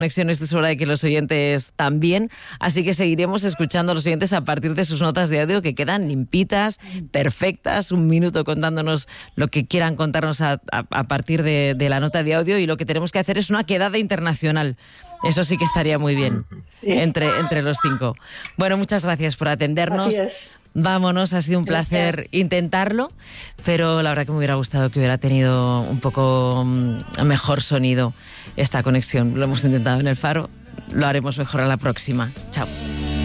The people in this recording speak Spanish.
conexiones, estoy segura de que los oyentes también, así que seguiremos escuchando a los oyentes a partir de sus notas de audio que quedan limpitas, perfectas, 1 minuto contándonos lo que quieran contarnos a partir de la nota de audio, y lo que tenemos que hacer es una quedada internacional. Eso sí que estaría muy bien, sí, entre los 5. Bueno, muchas gracias por atendernos. Así es. Vámonos, ha sido un placer intentarlo, pero la verdad que me hubiera gustado que hubiera tenido un poco mejor sonido esta conexión. Lo hemos intentado en el Faro, lo haremos mejor a la próxima. Chao.